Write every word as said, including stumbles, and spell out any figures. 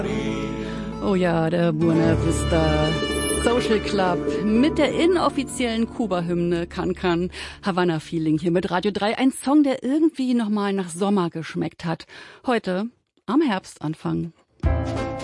Oh ja, der Buena Vista Social Club mit der inoffiziellen Kuba-Hymne Can Can, Havana Feeling hier mit Radio drei. Ein Song, der irgendwie nochmal nach Sommer geschmeckt hat. Heute am Herbstanfang.